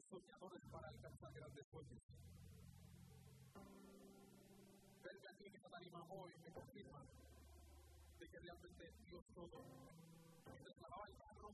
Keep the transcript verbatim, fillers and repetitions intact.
soñadores para alcanzar grandes sueños. Verme aquí en esta tarima hoy me confirma de que realmente Dios todo. Mientras lavaba el carro,